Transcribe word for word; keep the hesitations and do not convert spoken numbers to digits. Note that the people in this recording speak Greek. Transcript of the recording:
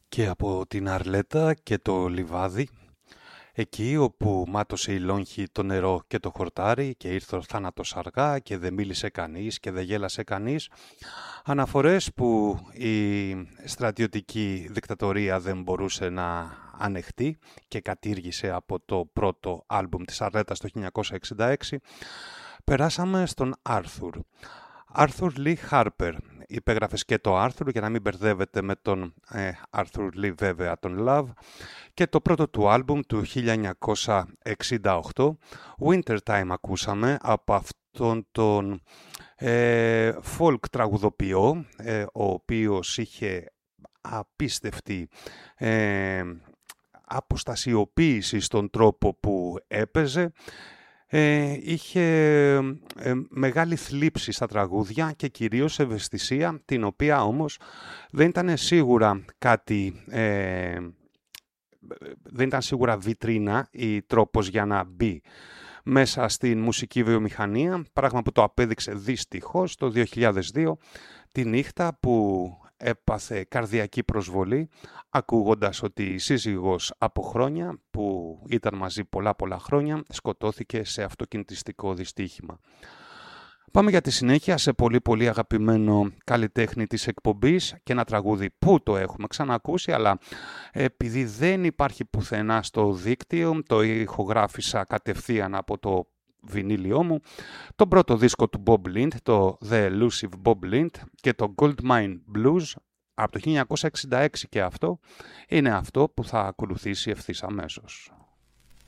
Και από την Αρλέτα και το Λιβάδι, εκεί όπου μάτωσε η λόγχη το νερό και το χορτάρι και ήρθε ο θάνατος αργά και δεν μίλησε κανείς και δεν γέλασε κανείς, αναφορές που η στρατιωτική δικτατορία δεν μπορούσε να ανεχτεί και κατήργησε από το πρώτο άλμπουμ της Αρλέτας το χίλια εννιακόσια εξήντα έξι, περάσαμε στον Άρθουρ. Άρθουρ Λι Χάρπερ. Υπέγραφε και το Άρθουρ για να μην μπερδεύετε με τον ε, Άρθουρ Λι βέβαια τον Love, και το πρώτο του άλμπουμ του χίλια εννιακόσια εξήντα οκτώ, Winter Time, ακούσαμε από αυτόν τον ε, folk τραγουδοποιό, ε, ο οποίος είχε απίστευτη ε, αποστασιοποίηση στον τρόπο που έπαιζε. Ε, είχε ε, μεγάλη θλίψη στα τραγούδια και κυρίως ευαισθησία, την οποία όμως δεν ήταν σίγουρα κάτι, ε, δεν ήταν σίγουρα βιτρίνα ή τρόπος για να μπει μέσα στην μουσική βιομηχανία, πράγμα που το απέδειξε δυστυχώς το δύο χιλιάδες δύο, τη νύχτα που έπαθε καρδιακή προσβολή, ακούγοντας ότι η σύζυγος από χρόνια, που ήταν μαζί πολλά πολλά χρόνια, σκοτώθηκε σε αυτοκινητιστικό δυστύχημα. Πάμε για τη συνέχεια σε πολύ πολύ αγαπημένο καλλιτέχνη της εκπομπής και ένα τραγούδι που το έχουμε ξανακούσει, αλλά επειδή δεν υπάρχει πουθενά στο δίκτυο, το ηχογράφησα κατευθείαν από το βινίλιό μου, τον πρώτο δίσκο του Bob Lind, το The Elusive Bob Lind, και το Goldmine Blues από το χίλια εννιακόσια εξήντα έξι, και αυτό είναι αυτό που θα ακολουθήσει ευθύς αμέσως.